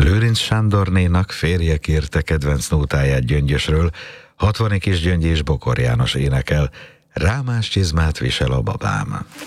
Lőrinc Sándornénak férje kérte kedvenc nótáját Gyöngyösről, 60 kis Gyöngyi és Bokor János énekel, Rámás csizmát visel a babám.